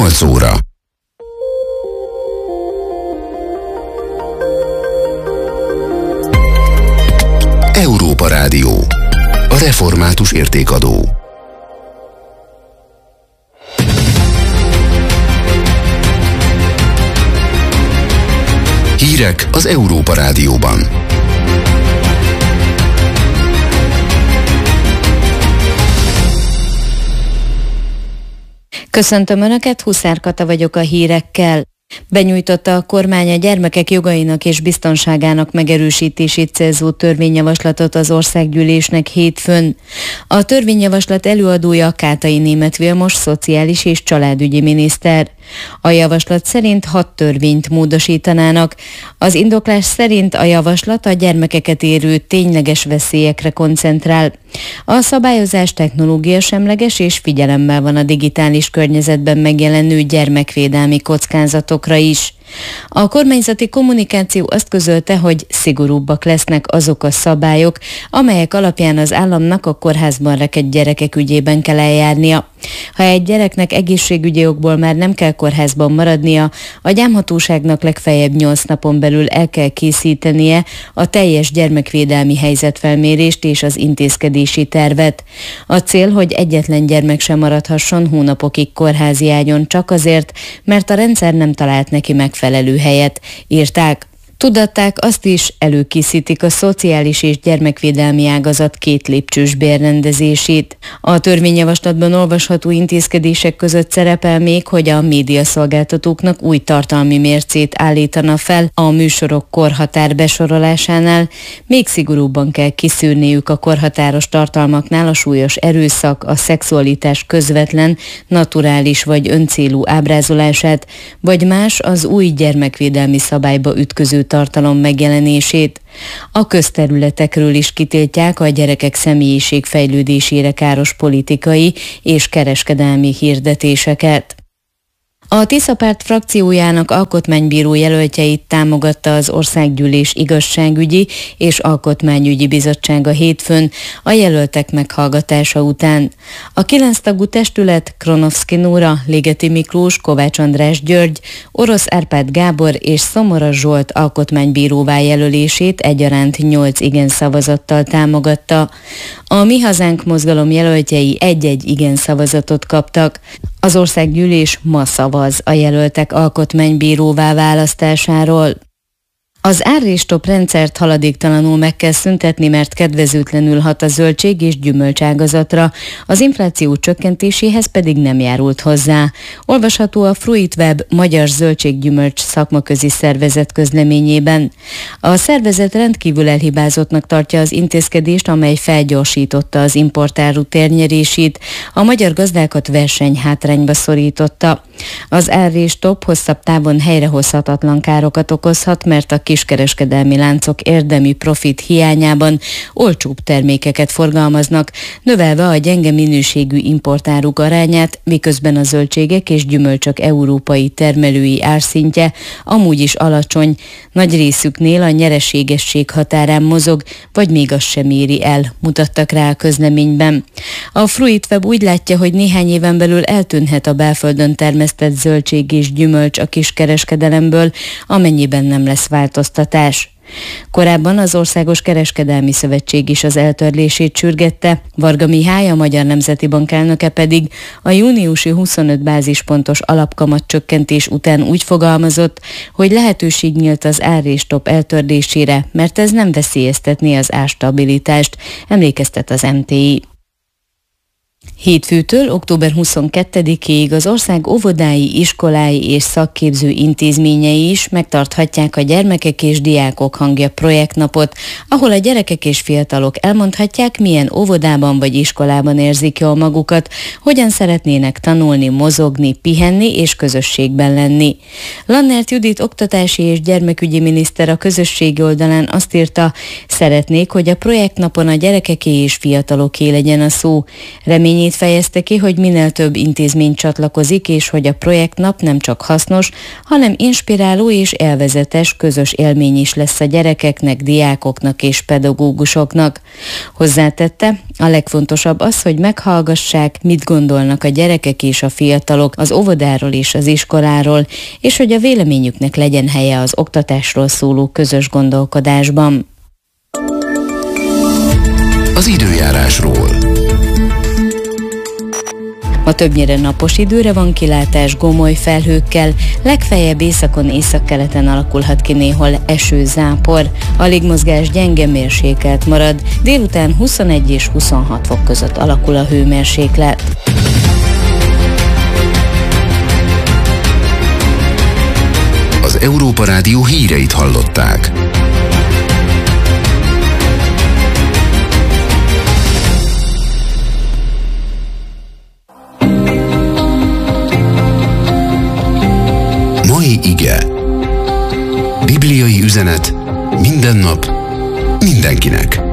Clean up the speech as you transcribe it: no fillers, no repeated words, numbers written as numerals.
8 óra. Európa Rádió. A református értékadó. Hírek az Európa Rádióban. Köszöntöm Önöket, Huszár Kata vagyok a hírekkel. Benyújtotta a kormány a gyermekek jogainak és biztonságának megerősítését célzó törvényjavaslatot az országgyűlésnek hétfőn. A törvényjavaslat előadója Kátai Németh Vilmos szociális és családügyi miniszter. A javaslat szerint 6 törvényt módosítanának. Az indoklás szerint a javaslat a gyermekeket érő tényleges veszélyekre koncentrál. A szabályozás technológiasemleges és figyelemmel van a digitális környezetben megjelenő gyermekvédelmi kockázatokra is. A kormányzati kommunikáció azt közölte, hogy szigorúbbak lesznek azok a szabályok, amelyek alapján az államnak a kórházban rekedt gyerekek ügyében kell eljárnia. Ha egy gyereknek egészségügyi okból már nem kell kórházban maradnia, a gyámhatóságnak legfeljebb 8 napon belül el kell készítenie a teljes gyermekvédelmi helyzetfelmérést és az intézkedési tervet. A cél, hogy egyetlen gyermek sem maradhasson hónapokig kórházi ágyon csak azért, mert a rendszer nem talált neki megfelelő helyet, írták. Tudatták azt is, előkészítik a szociális és gyermekvédelmi ágazat 2 lépcsős bérrendezését. A törvényjavaslatban olvasható intézkedések között szerepel még, hogy a médiaszolgáltatóknak új tartalmi mércét állítana fel a műsorok korhatár besorolásánál, még szigorúbban kell kiszűrniük a korhatáros tartalmaknál a súlyos erőszak, a szexualitás közvetlen, naturális vagy öncélú ábrázolását, vagy más az új gyermekvédelmi szabályba ütköző tartalom megjelenését. A közterületekről is kitiltják a gyerekek személyiségfejlődésére káros politikai és kereskedelmi hirdetéseket. A Tisza Párt frakciójának alkotmánybíró jelöltjeit támogatta az Országgyűlés Igazságügyi és Alkotmányügyi Bizottsága hétfőn a jelöltek meghallgatása után. A 9 tagú testület Kronovszki Nóra, Ligeti Miklós, Kovács András György, Orosz Árpád Gábor és Szomoras Zsolt alkotmánybíróvá jelölését egyaránt 8 igen szavazattal támogatta. A Mi Hazánk mozgalom jelöltjei 1-1 igen szavazatot kaptak. Az Országgyűlés ma szavaz a jelöltek alkotmánybíróvá választásáról. Az ár-és-stop rendszert haladéktalanul meg kell szüntetni, mert kedvezőtlenül hat a zöldség- és gyümölcságazatra, az infláció csökkentéséhez pedig nem járult hozzá. Olvasható a Fruitweb Magyar Zöldség-gyümölcs szakmaközi szervezet közleményében. A szervezet rendkívül elhibázottnak tartja az intézkedést, amely felgyorsította az importáru térnyerését, a magyar gazdákat versenyhátrányba szorította. Az ár-és-stop hosszabb távon helyrehozhatatlan károkat okozhat, mert a kiskereskedelmi láncok érdemi profit hiányában olcsóbb termékeket forgalmaznak, növelve a gyenge minőségű importáruk arányát, miközben a zöldségek és gyümölcsök európai termelői árszintje amúgy is alacsony, nagy részüknél a nyereségesség határán mozog, vagy még azt sem éri el, mutattak rá a közleményben. A Fruitweb úgy látja, hogy néhány éven belül eltűnhet a belföldön termesztett zöldség és gyümölcs a kiskereskedelemből, amennyiben nem lesz változtatás. Korábban az Országos Kereskedelmi Szövetség is az eltörlését sürgette, Varga Mihály, a Magyar Nemzeti Bank elnöke pedig a júniusi 25 bázispontos alapkamat csökkentés után úgy fogalmazott, hogy lehetőség nyílt az ár-és-stop eltörlésére, mert ez nem veszélyeztetné az árstabilitást, emlékeztet az MTI. Hétfőtől október 22-ig az ország óvodái, iskolái és szakképző intézményei is megtarthatják a Gyermekek és Diákok Hangja projektnapot, ahol a gyerekek és fiatalok elmondhatják, milyen óvodában vagy iskolában érzik jól magukat, hogyan szeretnének tanulni, mozogni, pihenni és közösségben lenni. Lannert Judit oktatási és gyermekügyi miniszter a közösségi oldalán azt írta, szeretnék, hogy a projektnapon a gyerekeké és fiataloké legyen a szó. Reményét Reményét fejezte ki, hogy minél több intézmény csatlakozik, és hogy a projektnap nem csak hasznos, hanem inspiráló és élvezetes közös élmény is lesz a gyerekeknek, diákoknak és pedagógusoknak. Hozzátette, a legfontosabb az, hogy meghallgassák, mit gondolnak a gyerekek és a fiatalok az óvodáról és az iskoláról, és hogy a véleményüknek legyen helye az oktatásról szóló közös gondolkodásban. Az időjárásról. Ma többnyire napos időre van kilátás gomoly felhőkkel, legfeljebb északon északkeleten alakulhat ki néhol eső-zápor. A légmozgás gyenge, mérsékelt marad, délután 21 és 26 fok között alakul a hőmérséklet. Az Európa Rádió híreit hallották. Mai ige. Bibliai üzenet minden nap, mindenkinek.